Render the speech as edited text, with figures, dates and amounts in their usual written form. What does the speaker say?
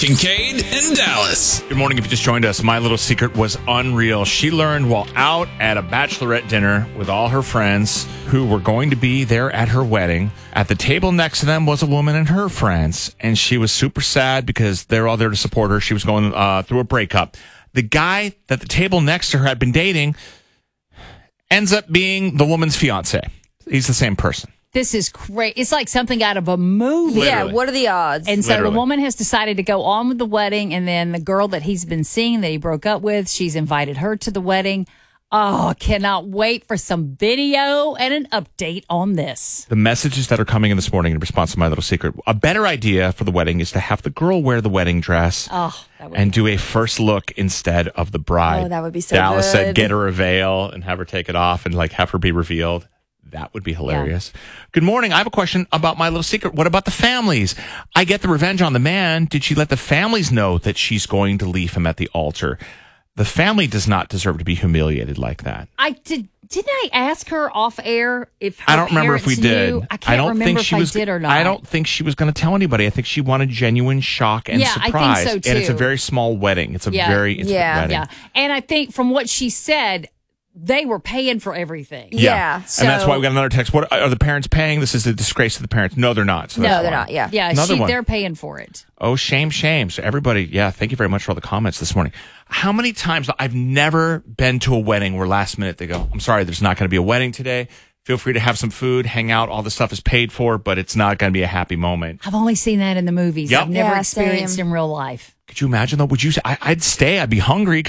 Kincaid and Dallas. Good morning. If you just joined us, My Little Secret was unreal. She learned while out at a bachelorette dinner with all her friends who were going to be there at her wedding. At the table next to them was a woman and her friends, and she was super sad because they're all there to support her. She was going through a breakup. The guy that the table next to her had been dating ends up being the woman's fiance. He's the same person. This is great. It's like something out of a movie. Literally. Yeah, what are the odds? And so Literally. the woman has decided to go on with the wedding, and then the girl that he's been seeing that he broke up with, she's invited her to the wedding. Oh, cannot wait for some video and an update on this. The messages that are coming in this morning in response to My Little Secret. A better idea for the wedding is to have the girl wear the wedding dress and do a first look instead of the bride. Oh, that would be so Dallas said good. get her a veil and have her take it off and like have her be revealed. That would be hilarious. Good morning. I have a question about My Little Secret. What about the families? I get the revenge on the man. Did she let the families know that she's going to leave him at the altar? The family does not deserve to be humiliated like that. Didn't I ask her off air if her I don't remember if we parents did. knew? I can't remember if I did or not. I don't think she was going to tell anybody. I think she wanted genuine shock and Yeah, I think surprise. so, And it's a too. very small wedding. It's a very intimate wedding. Yeah. And I think from what she said, they were paying for everything. Yeah. And that's why we got another text. What are the parents paying? This is a disgrace to the parents. No, they're not. So No, that's they're fine. not. Yeah. Yeah, Another one. they're paying for it. Oh, shame, shame. So everybody, thank you very much for all the comments this morning. How many times I've never been to a wedding where last minute they go, I'm sorry, there's not going to be a wedding today. Feel free to have some food, hang out. All the stuff is paid for, but it's not going to be a happy moment. I've only seen that in the movies. Yep. I've never Yeah, experienced same. in real life. Could you imagine though? Would you say, I'd stay, I'd be hungry.